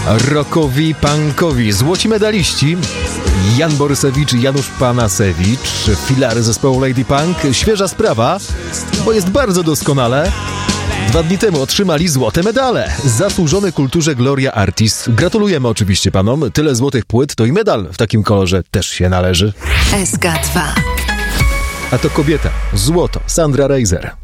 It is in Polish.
rockowi, punkowi, złoci medaliści Jan Borysewicz i Janusz Panasewicz, filary zespołu Lady Punk. Świeża sprawa, bo jest bardzo doskonale. 2 dni temu otrzymali złote medale. Zasłużony kulturze Gloria Artis. Gratulujemy oczywiście panom. Tyle złotych płyt, to i medal w takim kolorze też się należy. SK2. A to kobieta. Złoto. Sandra Reiser.